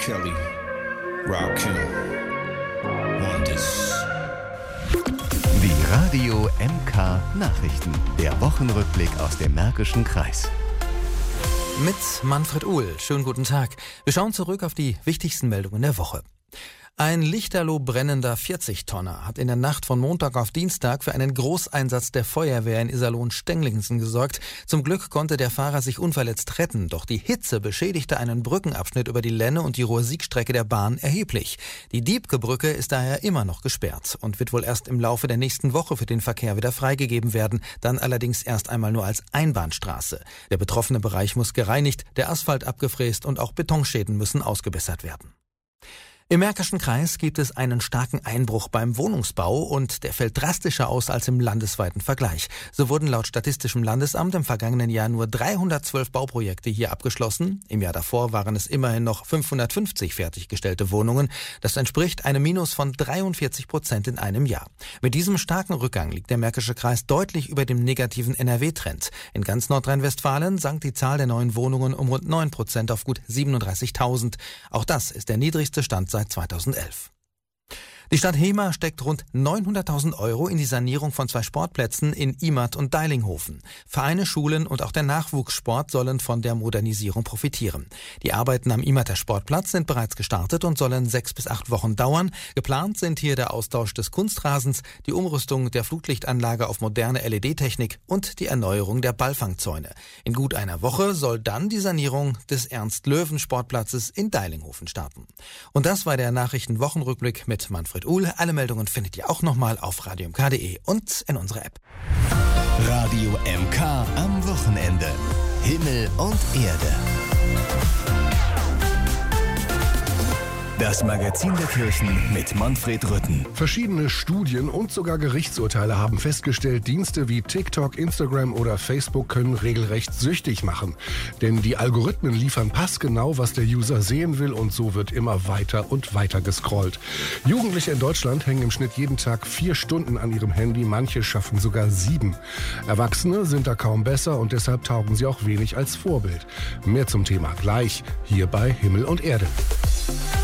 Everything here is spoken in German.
Kelly, Rakim, want this. Die Radio MK Nachrichten. Der Wochenrückblick aus dem Märkischen Kreis. Mit Manfred Uhl. Schönen guten Tag. Wir schauen zurück auf die wichtigsten Meldungen der Woche. Ein lichterloh brennender 40-Tonner hat in der Nacht von Montag auf Dienstag für einen Großeinsatz der Feuerwehr in Iserlohn-Stenglinsen gesorgt. Zum Glück konnte der Fahrer sich unverletzt retten, doch die Hitze beschädigte einen Brückenabschnitt über die Lenne und die Ruhr-Sieg-Strecke der Bahn erheblich. Die Diebke-Brücke ist daher immer noch gesperrt und wird wohl erst im Laufe der nächsten Woche für den Verkehr wieder freigegeben werden, dann allerdings erst einmal nur als Einbahnstraße. Der betroffene Bereich muss gereinigt, der Asphalt abgefräst und auch Betonschäden müssen ausgebessert werden. Im Märkischen Kreis gibt es einen starken Einbruch beim Wohnungsbau und der fällt drastischer aus als im landesweiten Vergleich. So wurden laut Statistischem Landesamt im vergangenen Jahr nur 312 Bauprojekte hier abgeschlossen. Im Jahr davor waren es immerhin noch 550 fertiggestellte Wohnungen. Das entspricht einem Minus von 43% in einem Jahr. Mit diesem starken Rückgang liegt der Märkische Kreis deutlich über dem negativen NRW-Trend. In ganz Nordrhein-Westfalen sank die Zahl der neuen Wohnungen um rund 9% auf gut 37.000. Auch das ist der niedrigste Stand seit 2011. Die Stadt Hemer steckt rund 900.000 € in die Sanierung von 2 Sportplätzen in Imert und Deilinghofen. Vereine, Schulen und auch der Nachwuchssport sollen von der Modernisierung profitieren. Die Arbeiten am Imerter Sportplatz sind bereits gestartet und sollen 6 bis 8 Wochen dauern. Geplant sind hier der Austausch des Kunstrasens, die Umrüstung der Flutlichtanlage auf moderne LED-Technik und die Erneuerung der Ballfangzäune. In gut einer Woche soll dann die Sanierung des Ernst-Löwen-Sportplatzes in Deilinghofen starten. Und das war der Nachrichtenwochenrückblick mit Manfred Uhl. Alle Meldungen findet ihr auch nochmal auf radiomk.de und in unserer App. Radio MK am Wochenende. Himmel und Erde. Das Magazin der Kirchen mit Manfred Rütten. Verschiedene Studien und sogar Gerichtsurteile haben festgestellt, Dienste wie TikTok, Instagram oder Facebook können regelrecht süchtig machen. Denn die Algorithmen liefern passgenau, was der User sehen will, und so wird immer weiter und weiter gescrollt. Jugendliche in Deutschland hängen im Schnitt jeden Tag 4 Stunden an ihrem Handy, manche schaffen sogar 7. Erwachsene sind da kaum besser und deshalb taugen sie auch wenig als Vorbild. Mehr zum Thema gleich hier bei Himmel und Erde.